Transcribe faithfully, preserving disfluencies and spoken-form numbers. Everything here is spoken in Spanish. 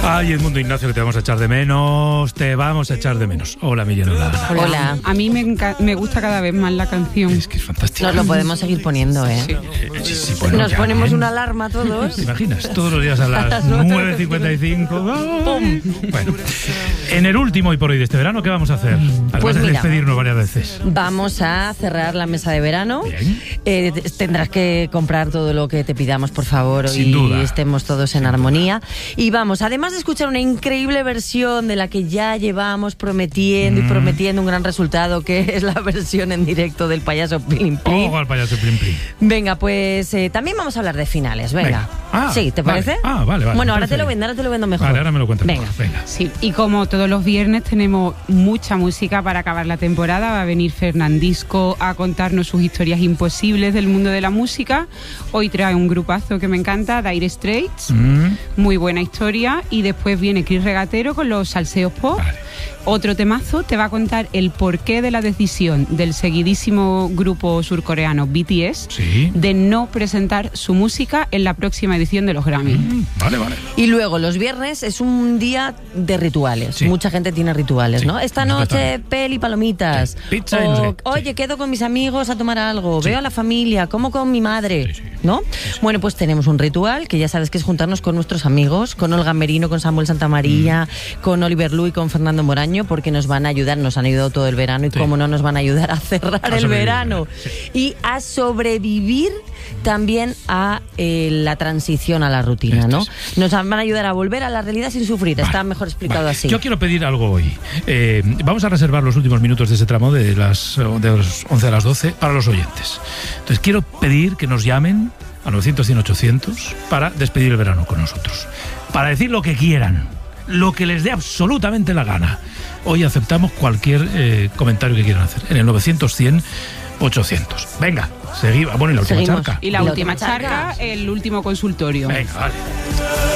Ay, Edmundo Ignacio, que te vamos a echar de menos, te vamos a echar de menos. Hola, Miguel. Hola. Hola. Hola. A mí me, me gusta cada vez más la canción. Es que es fantástico. Nos lo podemos seguir poniendo, ¿eh? Sí. Eh, sí, sí, bueno, Nos ya, ponemos ¿eh? una alarma todos. ¿Te imaginas? Todos los días a las nueve cincuenta y cinco. ¡Pum! Bueno, en el último y por hoy de este verano, ¿qué vamos a hacer? Además Pues de mira, despedirnos varias veces. Vamos a cerrar la mesa de verano. Bien. Eh, tendrás que comprar todo lo que te pidamos, por favor, Sin y duda. estemos todos en armonía. Y vamos, además de escuchar una increíble versión de la que ya llevamos prometiendo Mm. y prometiendo un gran resultado, que es la versión en directo del payaso Plin Plin. Ojo al payaso Plin Plin. Venga, pues eh, también vamos a hablar de finales, venga. Venga. Ah, sí, ¿te vale. parece? Ah, vale, vale. Bueno, ahora Parece te lo bien. vendo, ahora te lo vendo mejor. Vale, ahora me lo cuentas. Venga. mejor. Venga. Sí, y como todos los viernes tenemos mucha música para acabar la temporada, va a venir Fernandisco a contarnos sus historias imposibles del mundo de la música. Hoy trae un grupazo que me encanta, Dire Straits, Mm. muy buena historia, y después viene Chris Regatero con los salseos pop. Vale. Otro temazo te va a contar el porqué de la decisión del seguidísimo grupo surcoreano B T S Sí. de no presentar su música en la próxima edición de los Grammy. Mm, Vale, vale. Y luego, los viernes es un día de rituales. Sí. Mucha gente tiene rituales, Sí, ¿no? Esta nosotros noche, también. peli, palomitas. Sí, pizza y no sé O, qué. oye, Sí. quedo con mis amigos a tomar algo. Sí. Veo a la familia, como con mi madre, Sí, sí. ¿no? Sí, sí. Bueno, pues tenemos un ritual que ya sabes que es juntarnos con nuestros amigos, con Olga Merino, con Samuel Santamaría, Mm. con Oliver Lu y con Fernando Moraño, porque nos van a ayudar, nos han ayudado todo el verano y Sí. cómo no nos van a ayudar a cerrar A el sobrevivir, verano. sí. Y a sobrevivir también a eh, la transición a la rutina, Esto ¿no? es. Nos van a ayudar a volver a la realidad sin sufrir. Está Vale, mejor explicado vale. así. Yo quiero pedir algo hoy. Eh, vamos a reservar los últimos minutos de ese tramo de las, de las once a las doce para los oyentes. Entonces quiero pedir que nos llamen a novecientos cien ochocientos para despedir el verano con nosotros. Para decir lo que quieran, lo que les dé absolutamente la gana. Hoy aceptamos cualquier eh, comentario que quieran hacer en el novecientos cien ochocientos. Venga, seguimos. Bueno, y la última Seguimos. charca. Y la, Y la última última charca, charca. el último consultorio. Venga, vale.